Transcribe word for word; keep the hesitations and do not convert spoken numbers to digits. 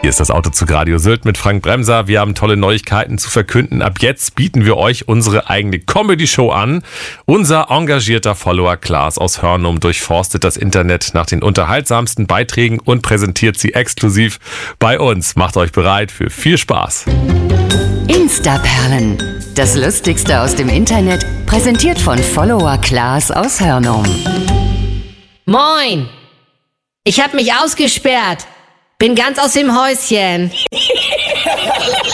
Hier ist das Auto zu Radio Sylt mit Frank Bremser. Wir haben tolle Neuigkeiten zu verkünden. Ab jetzt bieten wir euch unsere eigene Comedy-Show an. Unser engagierter Follower Klaas aus Hörnum durchforstet das Internet nach den unterhaltsamsten Beiträgen und präsentiert sie exklusiv bei uns. Macht euch bereit für viel Spaß. Instaperlen. Das Lustigste aus dem Internet, präsentiert von Follower Klaas aus Hörnum. Moin! Ich hab mich ausgesperrt. Bin ganz aus dem Häuschen.